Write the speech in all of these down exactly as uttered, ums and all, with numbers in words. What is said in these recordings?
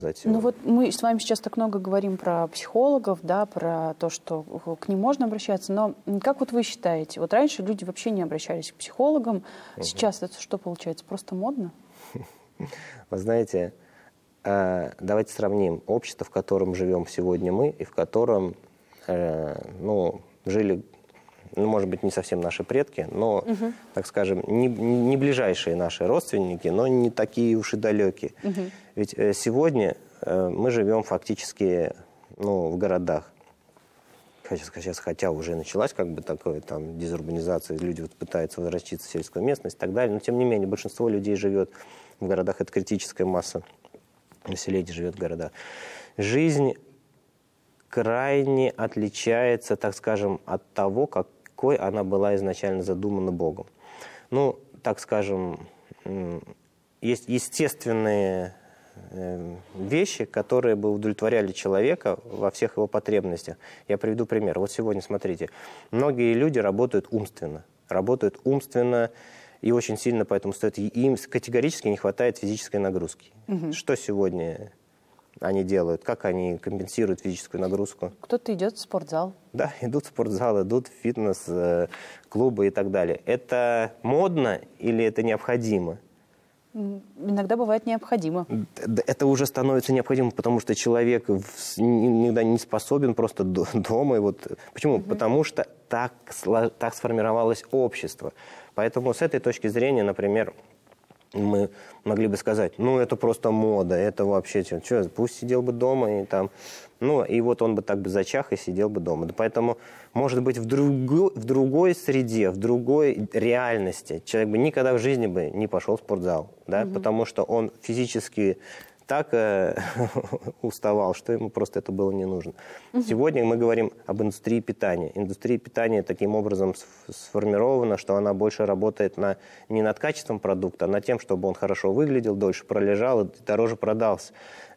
Ну вот мы с вами сейчас так много говорим про психологов, да, про то, что к ним можно обращаться, но как вот вы считаете, вот раньше люди вообще не обращались к психологам, угу. Сейчас это что получается, просто модно? Вы знаете, давайте сравним общество, в котором живем сегодня мы, и в котором, ну, жили, ну, может быть, не совсем наши предки, но, угу. так скажем, не, не ближайшие наши родственники, но не такие уж и далекие. Угу. Ведь сегодня мы живем фактически, ну, в городах. Сейчас, хотя уже началась как бы такая там дезурбанизация, люди вот пытаются возвратиться в сельскую местность и так далее, но тем не менее большинство людей живет в городах, это критическая масса населения живет в городах. Жизнь крайне отличается, так скажем, от того, какой она была изначально задумана Богом. Ну, так скажем, есть естественные вещи, которые бы удовлетворяли человека во всех его потребностях. Я приведу пример. Вот сегодня, смотрите, многие люди работают умственно. Работают умственно и очень сильно поэтому стоят. Им категорически не хватает физической нагрузки. Угу. Что сегодня они делают? Как они компенсируют физическую нагрузку? Кто-то идет в спортзал. Да, идут в спортзал, идут в фитнес-клубы и так далее. Это модно или это необходимо? Иногда бывает необходимо. Это уже становится необходимым, потому что человек иногда не способен просто дома. И вот... Почему? Угу. Потому что так, так сформировалось общество. Поэтому с этой точки зрения, например, мы могли бы сказать, ну, это просто мода, это вообще, что, что, пусть сидел бы дома и там... Ну, и вот он бы так бы зачах и сидел бы дома. Поэтому, может быть, в, другу, в другой среде, в другой реальности человек бы никогда в жизни бы не пошел в спортзал, да, угу. потому что он физически так э, уставал, что ему просто это было не нужно. Угу. Сегодня мы говорим об индустрии питания. Индустрия питания таким образом сформирована, что она больше работает на, не над качеством продукта, а над тем, чтобы он хорошо выглядел, дольше пролежал и дороже продался.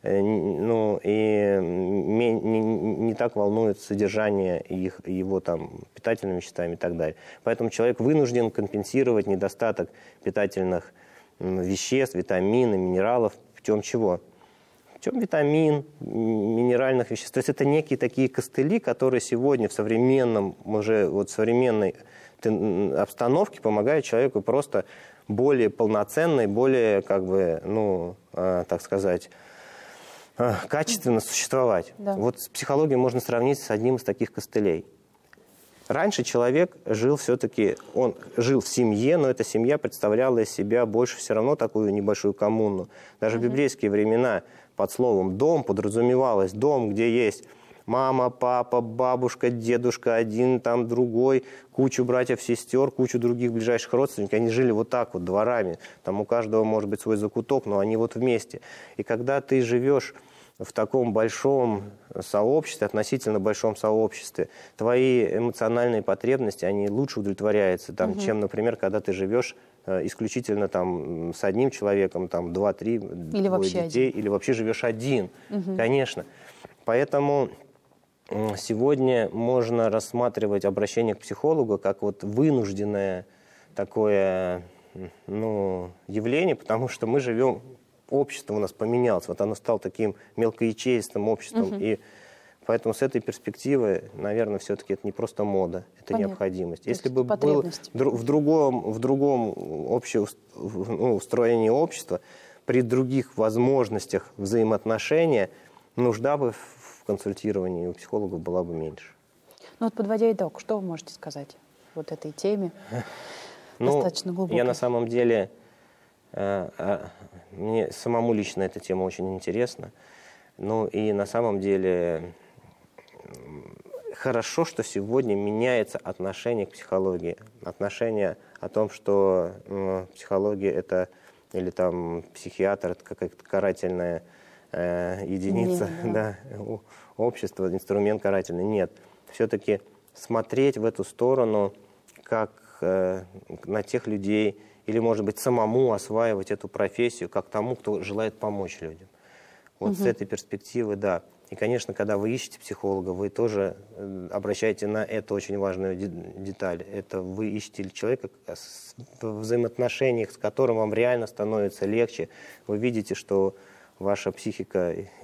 Ну, и не, не, не так волнует содержание их, его там, питательными веществами и так далее. Поэтому человек вынужден компенсировать недостаток питательных веществ, витаминов, минералов путем чего? Путем витамин, минеральных веществ. То есть это некие такие костыли, которые сегодня в современном, уже вот в современной обстановке помогают человеку просто более полноценно и более, как бы, ну, э, так сказать, качественно существовать. Да. Вот с психологией можно сравнить с одним из таких костылей. Раньше человек жил все-таки, он жил в семье, но эта семья представляла из себя больше все равно такую небольшую коммуну. Даже угу. в библейские времена под словом «дом» подразумевалось дом, где есть мама, папа, бабушка, дедушка, один, там другой, кучу братьев, сестер, кучу других ближайших родственников. Они жили вот так вот, дворами. Там у каждого может быть свой закуток, но они вот вместе. И когда ты живешь в таком большом сообществе, относительно большом сообществе, твои эмоциональные потребности, они лучше удовлетворяются, там, угу. чем, например, когда ты живешь исключительно там, с одним человеком, там, два-три двое детей, один. Или вообще живешь один, угу. конечно. Поэтому сегодня можно рассматривать обращение к психологу как вот вынужденное такое, ну, явление, потому что мы живем, общество у нас поменялось, вот оно стало таким мелкоячеистым обществом, угу. и поэтому с этой перспективы, наверное, все-таки это не просто мода, это Понятно. Необходимость. Если бы было в другом, в другом общем, ну, устроении общества, при других возможностях взаимоотношения, нужда бы в консультировании у психологов была бы меньше. Ну вот подводя итог, что вы можете сказать вот этой теме? Ну, достаточно глубокой. Я на самом деле, э, э, мне самому лично эта тема очень интересна. Ну и на самом деле хорошо, что сегодня меняется отношение к психологии. Отношение о том, что э, психология это, или там психиатр, это какая-то карательная единица, Нет, да. Да, общество, инструмент карательный. Нет. Все-таки смотреть в эту сторону, как э, на тех людей, или, может быть, самому осваивать эту профессию, как тому, кто желает помочь людям. Вот угу. с этой перспективы, да. И, конечно, когда вы ищете психолога, вы тоже обращаете на это очень важную деталь. Это вы ищете человека в взаимоотношениях, с которым вам реально становится легче. Вы видите, что ваша психика